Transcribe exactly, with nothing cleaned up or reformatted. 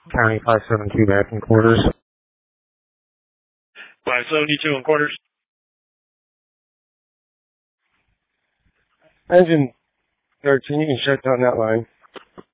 County five seventy-two back in quarters. five seventy-two in quarters. Engine thirteen, you can shut down that line.